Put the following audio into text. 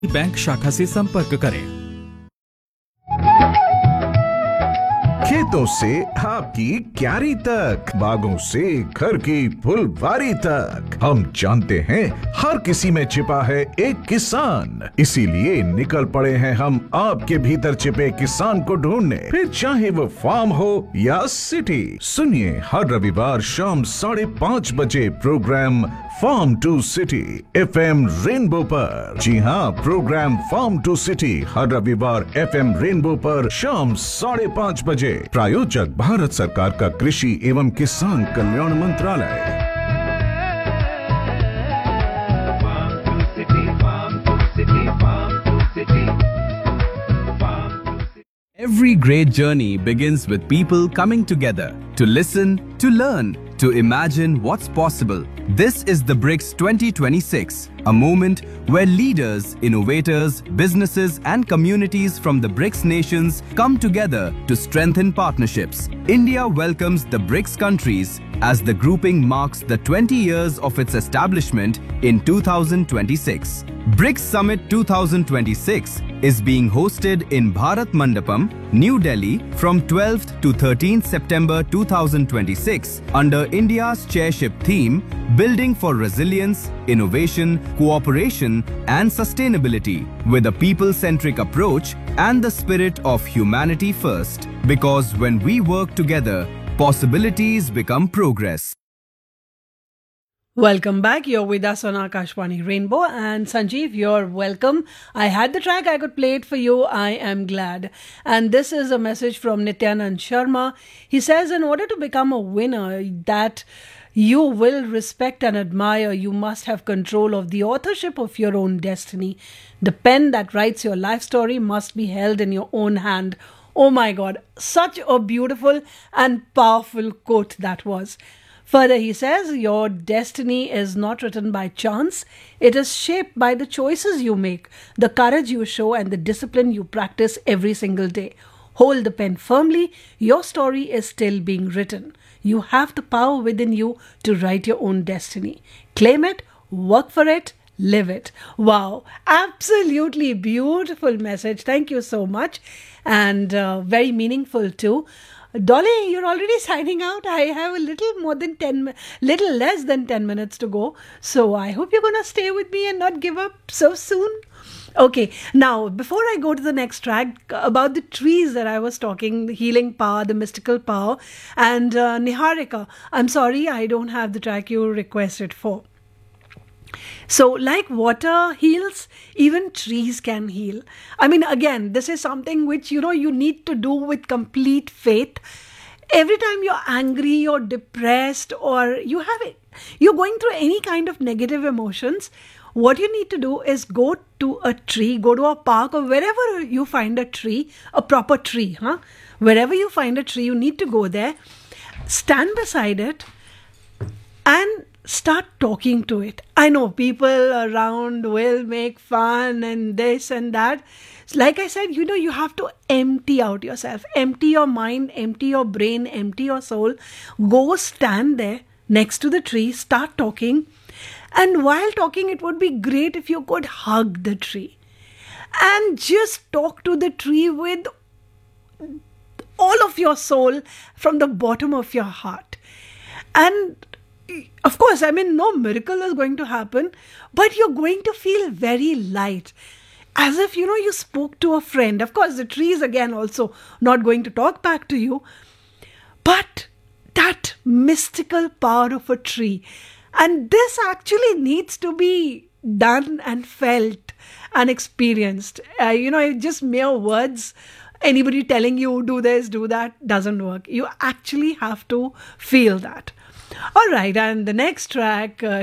Bank शाखा से संपर्क करें। खेतों से आपकी क्यारी तक, बागों से घर की फुलवारी तक, हम जानते हैं हर किसी में छिपा है एक किसान। इसीलिए निकल पड़े हैं हम आपके भीतर छिपे किसान को ढूंढने। फिर चाहे वो फार्म हो या सिटी, सुनिए हर रविवार शाम 5:30 बजे programme farm to city FM rainbow पर। जी हाँ, प्रोग्राम फार्म टू सिटी हर रविवार FM रेनबो पर शाम 5:30 बजे। प्रायोजक भारत सरकार का कृषि एवं किसान कल्याण मंत्रालय। Every great journey begins with people coming together to listen, to learn, to imagine what's possible. This is the BRICS 2026, a moment where leaders, innovators, businesses and communities from the BRICS nations come together to strengthen partnerships. India welcomes the BRICS countries as the grouping marks the 20 years of its establishment in 2026. BRICS Summit 2026 is being hosted in Bharat Mandapam, New Delhi from 12th to 13th September 2026 under India's chairship theme Building for Resilience, Innovation, Cooperation and Sustainability with a people-centric approach and the spirit of humanity first. Because when we work together, possibilities become progress. Welcome back. You're with us on Akashvani Rainbow, and Sanjeev, you're welcome. I had the track, I could play it for you. I am glad. And this is a message from Nityanand Sharma. He says, in order to become a winner that you will respect and admire, you must have control of the authorship of your own destiny. The pen that writes your life story must be held in your own hand. Oh my God, such a beautiful and powerful quote that was. Further, he says, your destiny is not written by chance. It is shaped by the choices you make, the courage you show, and the discipline you practice every single day. Hold the pen firmly. Your story is still being written. You have the power within you to write your own destiny. Claim it, work for it, live it. Wow, absolutely beautiful message. Thank you so much. And very meaningful too. Dolly, you're already signing out. I have a little less than 10 minutes to go. So I hope you're going to stay with me and not give up so soon. Okay, now before I go to the next track about the trees that I was talking, the healing power, the mystical power, and Niharika, I'm sorry I don't have the track you requested for. So like water heals, even trees can heal. I mean, again, this is something which, you need to do with complete faith. Every time you're angry or depressed or you're going through any kind of negative emotions, what you need to do is go to a tree, go to a park or wherever you find a tree, a proper tree, wherever you find a tree, you need to go there, stand beside it and start talking to it. I know people around will make fun and this and that. Like I said, you have to empty out yourself, empty your mind, empty your brain, empty your soul. Go stand there next to the tree, start talking. And while talking, it would be great if you could hug the tree and just talk to the tree with all of your soul from the bottom of your heart. And of course, no miracle is going to happen, but you're going to feel very light. As if, you spoke to a friend. Of course, the tree is again also not going to talk back to you. But that mystical power of a tree. And this actually needs to be done and felt and experienced. Just mere words, anybody telling you do this, do that, doesn't work. You actually have to feel that. All right, and the next track